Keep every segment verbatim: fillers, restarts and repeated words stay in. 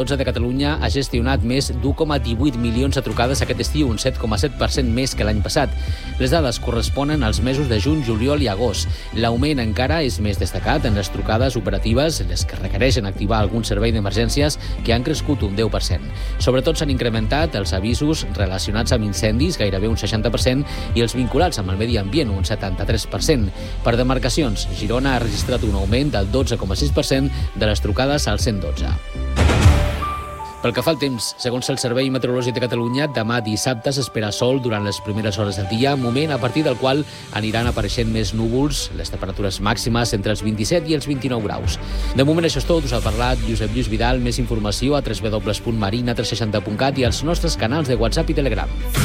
dotze de Catalunya ha gestionat més d'u coma divuit milions de trucades aquest estiu, un set coma set per cent més que l'any passat. Les dades corresponen als mesos de juny, juliol i agost. L'augment encara és més destacat en les trucades operatives, les que requereixen activar algun servei d'emergències, que han crescut un deu per cent. Sobretot s'han incrementat els avisos relacionats amb incendis, gairebé un seixanta per cent, i els vinculats amb el medi ambient, un setanta-tres per cent. Per demarcacions, Girona ha registrat un augment del dotze coma sis per cent de les trucades al cent dotze. Pel que fa al temps, segons el Servei Meteorològic de Catalunya, demà dissabte s'espera sol durant les primeres hores del dia, moment a partir del qual aniran apareixent més núvols, les temperatures màximes entre els vint-i-set i els vint-i-nou graus. De moment això és tot, us ha parlat Josep Lluís Vidal, més informació a w w w punt marina tres seixanta punt cat i als nostres canals de WhatsApp i Telegram.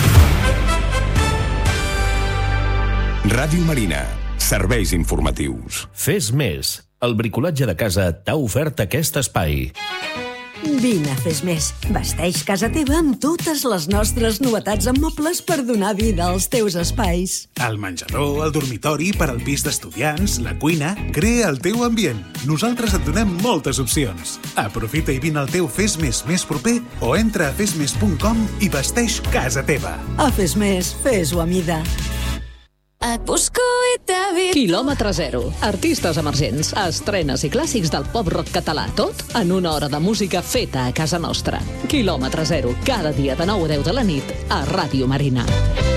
Ràdio Marina, serveis informatius. Fes més. El bricolatge de casa t'ha ofert aquest espai. Vine a Fes Més. Vesteix casa teva amb totes les nostres novetats en mobles per donar vida als teus espais. El menjador, el dormitori, per al pis d'estudiants, la cuina... Crea el teu ambient. Nosaltres et donem moltes opcions. Aprofita i vine al teu Fes Més més proper o entra a fes més punt com i vesteix casa teva. A Fes Més, fes-ho a mida. Et busco i t'he vist. Quilòmetre zero. Artistes emergents, estrenes i clàssics del pop-rock català. Tot en una hora de música feta a casa nostra. Quilòmetre zero. Cada dia de nou a deu de la nit a Ràdio Marina.